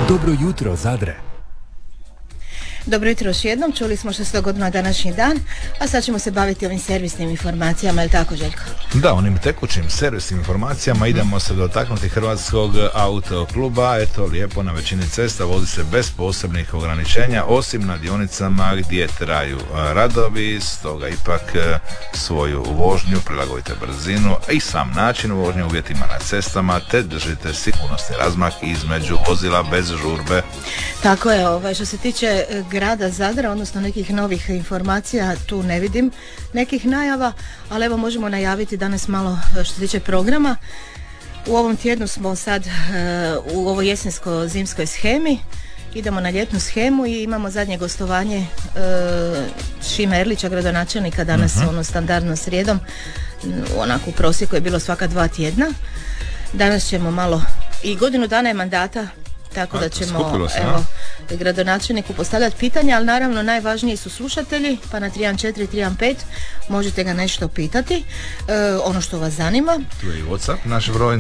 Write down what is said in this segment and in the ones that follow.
Dobro jutro, Zadre. Dobro jutro još jednom, čuli smo što se dogodilo na današnji dan, a sad ćemo se baviti ovim servisnim informacijama, je li tako, Željko? Da, onim tekućim servisnim informacijama idemo se dotaknuti Hrvatskog autokluba. Eto, lijepo na većini cesta vozi se bez posebnih ograničenja, osim na dionicama gdje traju radovi, stoga ipak svoju vožnju prilagodite brzinu i sam način vožnje uvjetima na cestama, te držite sigurnosni razmak između vozila bez žurbe. Tako je, što se tiče grada Zadra, odnosno nekih novih informacija, tu ne vidim nekih najava, ali evo možemo najaviti danas malo što se tiče programa. U ovom tjednu smo sad u ovoj jesensko-zimskoj shemi, idemo na ljetnu shemu i imamo zadnje gostovanje Šime Erlića, gradonačelnika, danas standardno srijedom, onako u prosjeku je bilo svaka 2 tjedna. Danas ćemo malo, i godinu dana je mandata, tako da ćemo gradonačelniku postavljati pitanja, ali naravno najvažniji su slušatelji, pa na 314-315 možete ga nešto pitati, ono što vas zanima. Tu je i WhatsApp, naš broj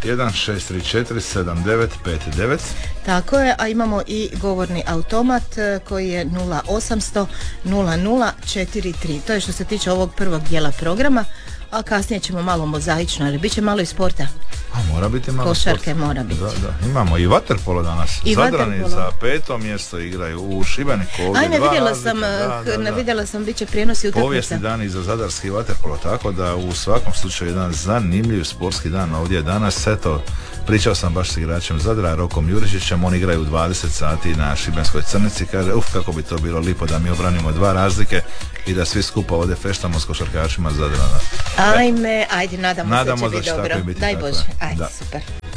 091-634-7959. Tako je, a imamo i govorni automat koji je 0800-0043. To je što se tiče ovog prvog dijela programa, a kasnije ćemo malo mozaično, ali bit će malo i sporta. A mora biti malo košarke sporta. Mora biti. Da. Imamo i vaterpolo danas. I Zadrani za 5. mjesto igraju u Šibeniku. Vidjela sam, bit će prijenos i utakmica. Povijesni dan i za zadarski vaterpolo, tako da u svakom slučaju jedan zanimljiv sportski dan ovdje danas. Eto, pričao sam baš s igračem Zadra, Rokom Jurišićem, oni igraju u 20 sati na Šibenskoj Crnici, kaže, kako bi to bilo lipo da mi obranimo 2 razlike i da svi skupa ovdje feštamo s košarkašima Zadrana. Ajde, nadamo se da će biti dobro. Daj Bože, ajde, super.